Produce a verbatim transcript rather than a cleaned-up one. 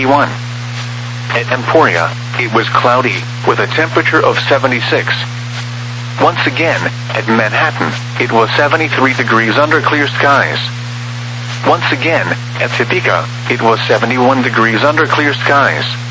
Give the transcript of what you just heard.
seventy-one. At Emporia, it was cloudy, with a temperature of seventy-six. Once again, at Manhattan, it was seventy-three degrees under clear skies. Once again, at Topeka, it was seventy-one degrees under clear skies.